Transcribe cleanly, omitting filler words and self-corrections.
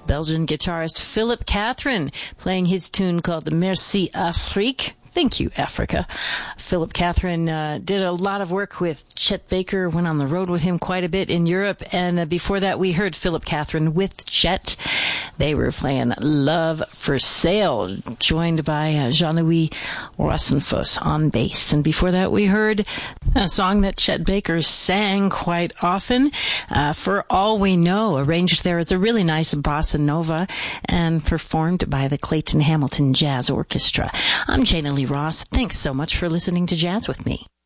Belgian guitarist Philip Catherine playing his tune called Merci Afrique. Thank you, Africa. Philip Catherine did a lot of work with Chet Baker, went on the road with him quite a bit in Europe, and before that we heard Philip Catherine with Chet. They were playing Love for Sale, joined by Jean-Louis Rosenfuss on bass. And before that we heard a song that Chet Baker sang quite often, For All We Know, arranged there as a really nice bossa nova and performed by the Clayton Hamilton Jazz Orchestra. I'm Jana Lee Ross. Thanks so much for listening to Jazz with me.